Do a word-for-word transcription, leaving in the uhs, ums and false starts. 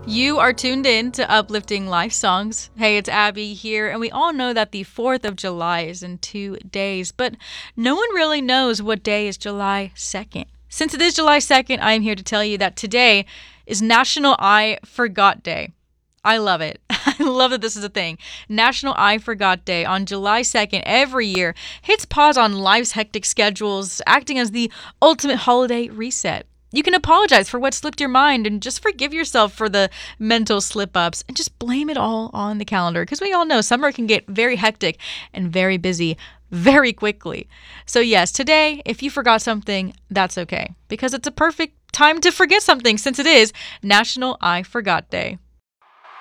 You are tuned in to Uplifting Life Songs. Hey, it's Abby here, and we all know that the fourth of July is in two days, but no one really knows what day is July second. Since it is July second, I am here to tell you that today is National I Forgot Day. I love it. I love that this is a thing. National I Forgot Day on July second every year hits pause on life's hectic schedules, acting as the ultimate holiday reset. You can apologize for what slipped your mind and just forgive yourself for the mental slip ups and just blame it all on the calendar because we all know summer can get very hectic and very busy very quickly. So, yes, today, if you forgot something, that's okay because it's a perfect time to forget something since it is National I Forgot Day.